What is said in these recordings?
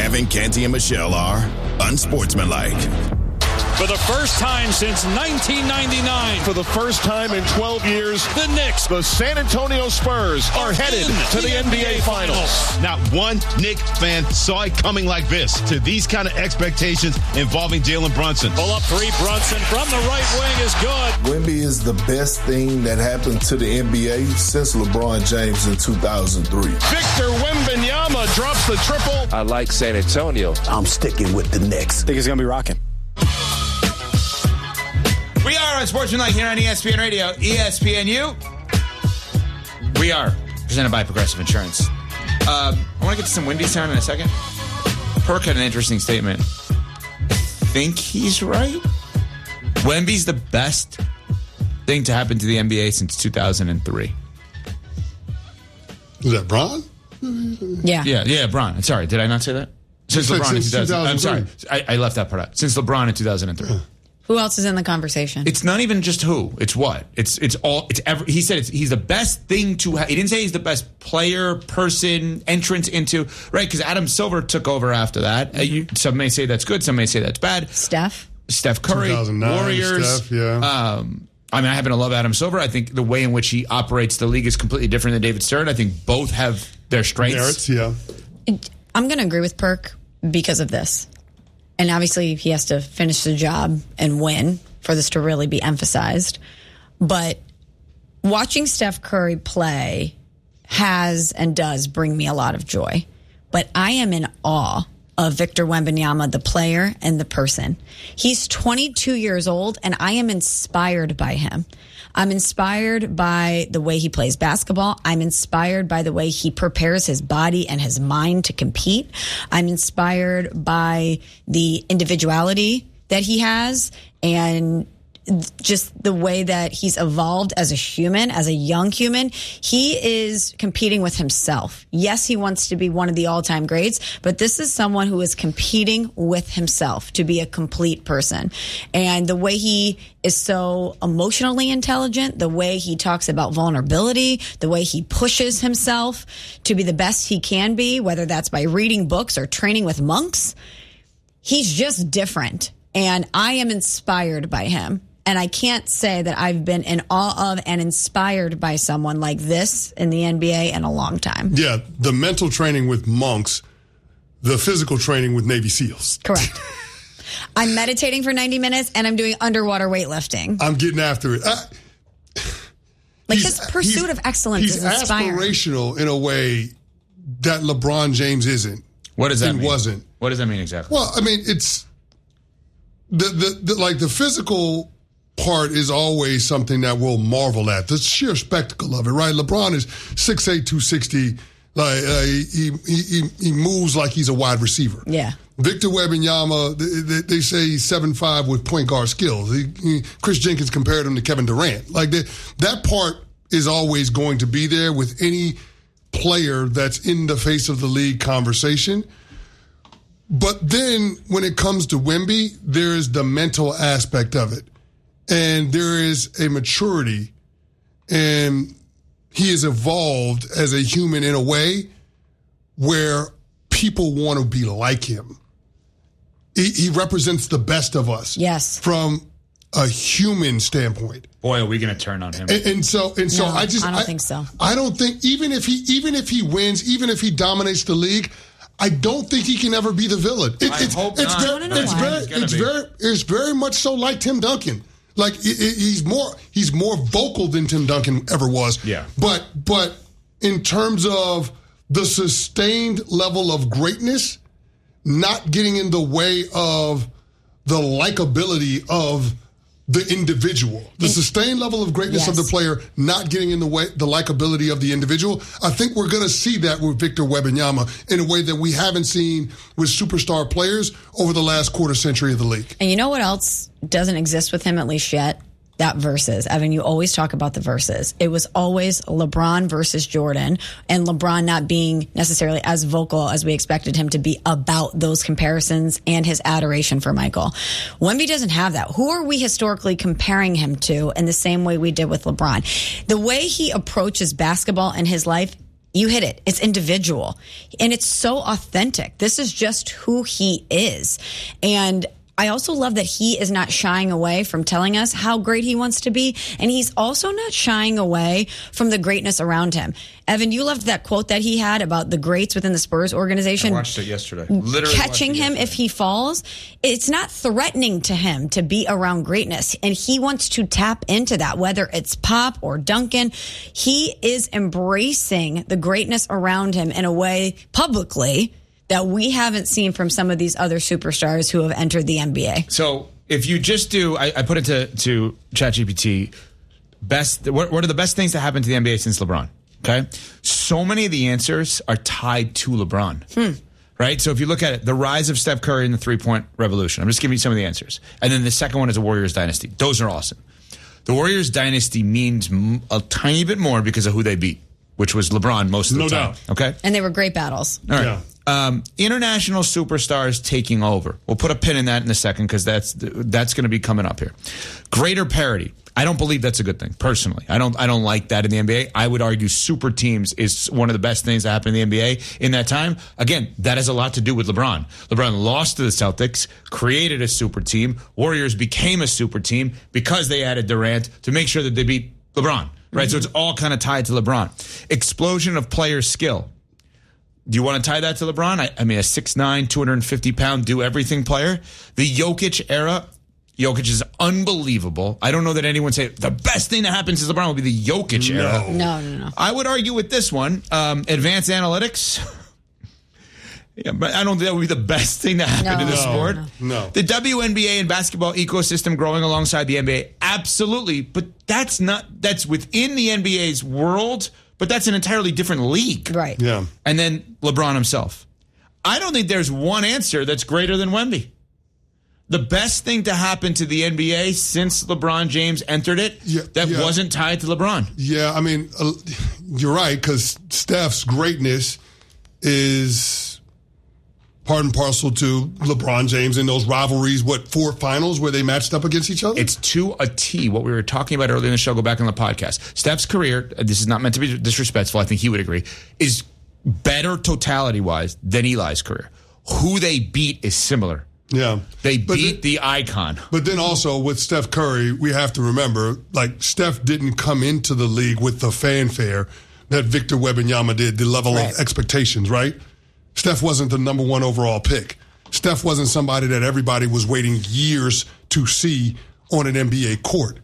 Evan, Canty, and Michelle are unsportsmanlike. For the first time since 1999. For the first time in 12 years, the Knicks, the San Antonio Spurs, are headed to the NBA Finals. Not one Knicks fan saw it coming like this, to these kind of expectations involving Jalen Brunson. Pull up three, Brunson from the right wing is good. Wemby is the best thing that happened to the NBA since LeBron James in 2003. Victor Wembanyama drops the triple. I like San Antonio. I'm sticking with the Knicks. I think it's going to be rocking. We are on Sportsmanlike here on ESPN Radio, ESPNU. We are presented by Progressive Insurance. I want to get to some Wemby sound in a second. Perk had an interesting statement. I think he's right. Wemby's the best thing to happen to the NBA since 2003. Is that Bron? Yeah, Bron. Sorry, did I not say that? Since LeBron in 2000. I'm sorry. I left that part out. Since LeBron in 2003. Who else is in the conversation? It's not even just who. It's what. It's all. It's every. He said he's the best thing to. He didn't say he's the best player, person, entrance into right because Adam Silver took over after that. Some may say that's good. Some may say that's bad. Steph Curry, 2009, Warriors. Steph, yeah. I mean, I happen to love Adam Silver. I think the way in which he operates the league is completely different than David Stern. I think both have their strengths. Merits, yeah. I'm going to agree with Perk because of this. And obviously, he has to finish the job and win for this to really be emphasized. But watching Steph Curry play has and does bring me a lot of joy. But I am in awe of Victor Wembanyama, the player and the person. He's 22 years old, and I am inspired by him. I'm inspired by the way he plays basketball. I'm inspired by the way he prepares his body and his mind to compete. I'm inspired by the individuality that he has and just the way that he's evolved as a human, as a young human. He is competing with himself. Yes, he wants to be one of the all-time greats, but this is someone who is competing with himself to be a complete person. And the way he is so emotionally intelligent, the way he talks about vulnerability, the way he pushes himself to be the best he can be, whether that's by reading books or training with monks, he's just different. And I am inspired by him. And I can't say that I've been in awe of and inspired by someone like this in the NBA in a long time. Yeah, the mental training with monks, the physical training with Navy SEALs. Correct. I'm meditating for 90 minutes and I'm doing underwater weightlifting. I'm getting after it. His pursuit of excellence is inspiring. He's aspirational in a way that LeBron James isn't. What does that mean? Wasn't. What does that mean exactly? Well, I mean, it's the physical part is always something that we'll marvel at. The sheer spectacle of it, right? LeBron is 6'8", 260. He moves like he's a wide receiver. Yeah. Victor Wembanyama, they say he's 7'5" with point guard skills. Chris Jenkins compared him to Kevin Durant. That part is always going to be there with any player that's in the face of the league conversation. But then when it comes to Wemby, there is the mental aspect of it. And there is a maturity, and he has evolved as a human in a way where people want to be like him. He represents the best of us. Yes. From a human standpoint. Boy, are we going to turn on him. And so No, I don't think so. I don't think even if he wins, even if he dominates the league, I don't think he can ever be the villain. It's very much so like Tim Duncan. Like he's more vocal than Tim Duncan ever was. Yeah. But in terms of the sustained level of greatness, not getting in the way of the likability of the individual, the sustained level of greatness of the player, not getting in the way, the likability of the individual. I think we're going to see that with Victor Wembanyama in a way that we haven't seen with superstar players over the last quarter century of the league. And you know what else doesn't exist with him, at least yet? That versus. Evan, you always talk about the versus. It was always LeBron versus Jordan, and LeBron not being necessarily as vocal as we expected him to be about those comparisons and his adoration for Michael. Wemby doesn't have that. Who are we historically comparing him to in the same way we did with LeBron? The way he approaches basketball in his life You hit it. It's individual. And it's so authentic. This is just who he is. And I also love that he is not shying away from telling us how great he wants to be. And he's also not shying away from the greatness around him. Evan, you loved that quote that he had about the greats within the Spurs organization. I watched it yesterday. Literally catching him if he falls. It's not threatening to him to be around greatness. And he wants to tap into that, whether it's Pop or Duncan. He is embracing the greatness around him in a way publicly that we haven't seen from some of these other superstars who have entered the NBA. So if you just do, I put it to ChatGPT, what are the best things that happened to the NBA since LeBron? Okay. So many of the answers are tied to LeBron. Right? So if you look at it, the rise of Steph Curry in the three-point revolution. I'm just giving you some of the answers. And then the second one is a Warriors dynasty. Those are awesome. The Warriors dynasty means a tiny bit more because of who they beat, which was LeBron most of the time. doubt. Okay. And they were great battles. All right. Yeah. International superstars taking over. We'll put a pin in that in a second because that's going to be coming up here. Greater parity. I don't believe that's a good thing, personally. I don't like that in the NBA. I would argue super teams is one of the best things that happened in the NBA in that time. Again, that has a lot to do with LeBron. LeBron lost to the Celtics, created a super team. Warriors became a super team because they added Durant to make sure that they beat LeBron. Right? So it's all kind of tied to LeBron. Explosion of player skill. Do you want to tie that to LeBron? I mean, a 6'9", 250-pound do-everything player. The Jokic era, Jokic is unbelievable. I don't know that anyone say the best thing that happens to LeBron will be the Jokic era. No. I would argue with this one. Advanced analytics. Yeah, but I don't think that would be the best thing that happened to the sport. No. The WNBA and basketball ecosystem growing alongside the NBA, absolutely. But that's within the NBA's world. But that's an entirely different league. Right. Yeah. And then LeBron himself. I don't think there's one answer that's greater than Wemby. The best thing to happen to the NBA since LeBron James entered it wasn't tied to LeBron. Yeah, I mean, you're right, because Steph's greatness is part and parcel to LeBron James in those rivalries, 4 finals where they matched up against each other? It's to a T. What we were talking about earlier in the show, go back on the podcast. Steph's career, this is not meant to be disrespectful, I think he would agree, is better totality-wise than Eli's career. Who they beat is similar. Yeah. They beat the icon. But then also with Steph Curry, we have to remember, like, Steph didn't come into the league with the fanfare that Victor Wembanyama did, the level of expectations, right? Steph wasn't the number 1 overall pick. Steph wasn't somebody that everybody was waiting years to see on an NBA court.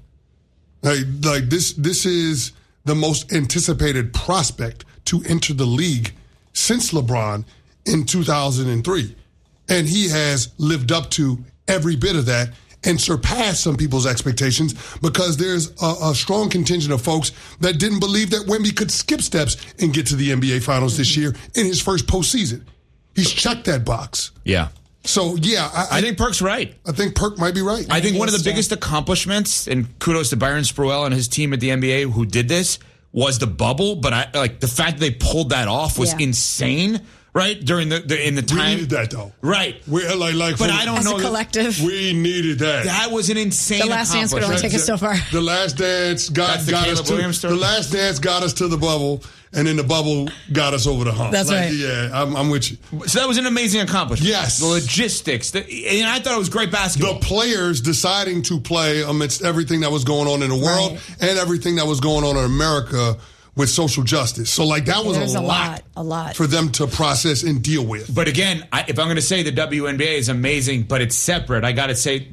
Like this is the most anticipated prospect to enter the league since LeBron in 2003. And he has lived up to every bit of that and surpassed some people's expectations because there's a strong contingent of folks that didn't believe that Wemby could skip steps and get to the NBA Finals this year in his first postseason. He's checked that box. Yeah. So, yeah. I think Perk's right. I think Perk might be right. I think one of the biggest accomplishments, and kudos to Byron Spruell and his team at the NBA who did this, was the bubble. But the fact that they pulled that off was insane. Right during the time we needed that though. Right, we're like but I don't know. As a collective, we needed that. That was an insane. The Last Dance could only take us so far. The Last Dance got us to the Last Dance got us to the bubble, and then the bubble got us over the hump. That's right. Yeah, I'm with you. So that was an amazing accomplishment. Yes, the logistics, and I thought it was great basketball. The players deciding to play amidst everything that was going on in the world and everything that was going on in America. With social justice. So, that was a lot for them to process and deal with. But again, if I'm going to say the WNBA is amazing, but it's separate, I got to say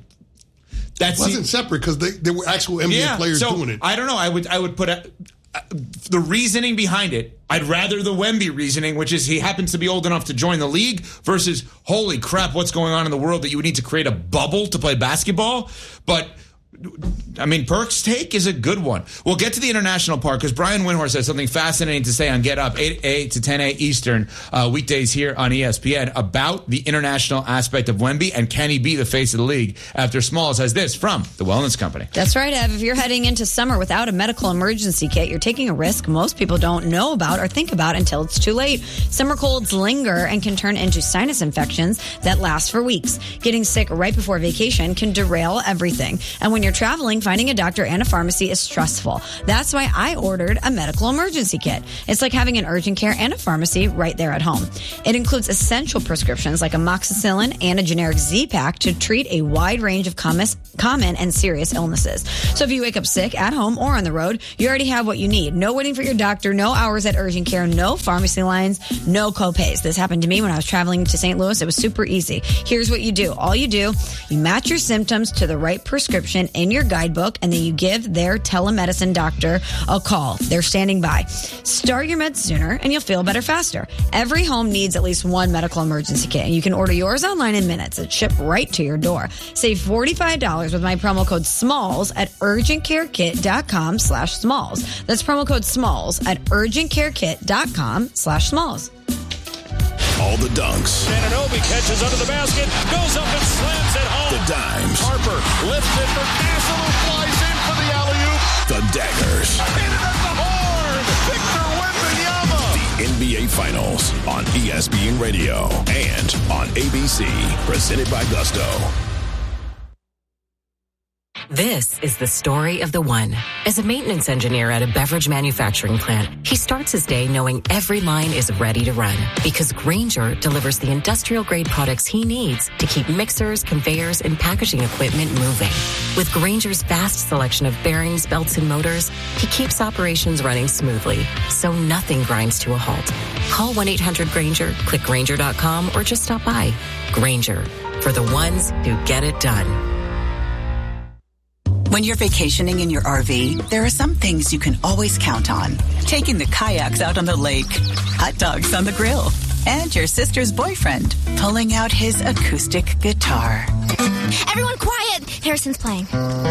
it wasn't separate because they were actual NBA players doing it. I don't know. I would put the reasoning behind it. I'd rather the Wemby reasoning, which is he happens to be old enough to join the league, versus holy crap, what's going on in the world that you would need to create a bubble to play basketball. But I mean, Perk's take is a good one. We'll get to the international part because Brian Windhorst has something fascinating to say on Get Up, 8 to 10 a.m. Eastern, weekdays here on ESPN about the international aspect of Wemby and can he be the face of the league after Smalls has this from The Wellness Company. That's right, Ev. If you're heading into summer without a medical emergency kit, you're taking a risk most people don't know about or think about until it's too late. Summer colds linger and can turn into sinus infections that last for weeks. Getting sick right before vacation can derail everything. And when when you're traveling, finding a doctor and a pharmacy is stressful. That's why I ordered a medical emergency kit. It's like having an urgent care and a pharmacy right there at home. It includes essential prescriptions like amoxicillin and a generic Z-Pak to treat a wide range of common and serious illnesses. So if you wake up sick at home or on the road, you already have what you need. No waiting for your doctor, no hours at urgent care, no pharmacy lines, no co-pays. This happened to me when I was traveling to St. Louis. It was super easy. Here's what you do. All you do, you match your symptoms to the right prescription in your guidebook, and then you give their telemedicine doctor a call. They're standing by. Start your meds sooner, and you'll feel better faster. Every home needs at least one medical emergency kit, and you can order yours online in minutes. It's shipped right to your door. Save $45 with my promo code SMALLS at urgentcarekit.com/smalls. That's promo code SMALLS at urgentcarekit.com/smalls. All the dunks. Anunoby catches under the basket, goes up and slams it home. The dimes. Harper lifts it for Castle, who flies in for the alley-oop. The daggers. Hit it at the horn. Victor Wembanyama. The NBA Finals on ESPN Radio and on ABC. Presented by Gusto. This is the story of the one. As a maintenance engineer at a beverage manufacturing plant, he starts his day knowing every line is ready to run because Grainger delivers the industrial-grade products he needs to keep mixers, conveyors, and packaging equipment moving. With Grainger's vast selection of bearings, belts, and motors, he keeps operations running smoothly, so nothing grinds to a halt. Call 1-800-GRAINGER, click Grainger.com, or just stop by. Grainger, for the ones who get it done. When you're vacationing in your RV, there are some things you can always count on. Taking the kayaks out on the lake, hot dogs on the grill, and your sister's boyfriend pulling out his acoustic guitar. Everyone quiet! Harrison's playing.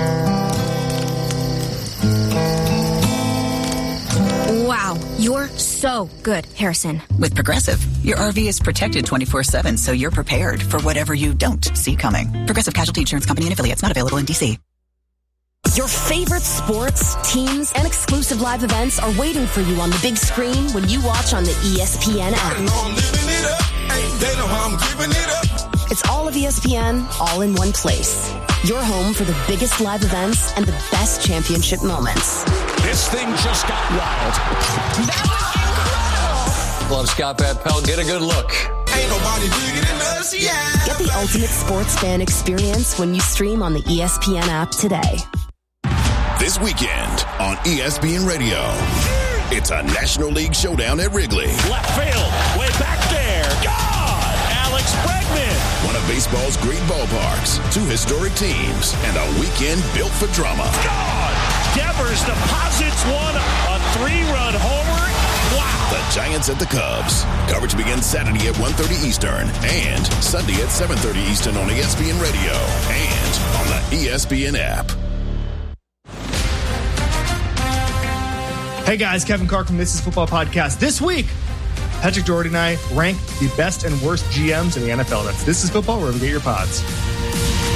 Wow, you're so good, Harrison. With Progressive, your RV is protected 24/7, so you're prepared for whatever you don't see coming. Progressive Casualty Insurance Company and Affiliates, not available in D.C. Your favorite sports, teams, and exclusive live events are waiting for you on the big screen when you watch on the ESPN app. It's all of ESPN, all in one place. Your home for the biggest live events and the best championship moments. This thing just got wild. That was incredible. Love Scott Van Pelt. Get a good look. Ain't nobody bigger than us, yeah. Get the ultimate sports fan experience when you stream on the ESPN app today. This weekend on ESPN Radio, it's a National League showdown at Wrigley. Left field, way back there. God! Alex Bregman. One of baseball's great ballparks, two historic teams, and a weekend built for drama. God! Devers deposits one, a 3-run homer. Wow! The Giants at the Cubs. Coverage begins Saturday at 1:30 Eastern and Sunday at 7:30 Eastern on ESPN Radio and on the ESPN app. Hey guys, Kevin Clark from This Is Football Podcast. This week, Patrick Doherty and I rank the best and worst GMs in the NFL. That's This Is Football, wherever you get your pods.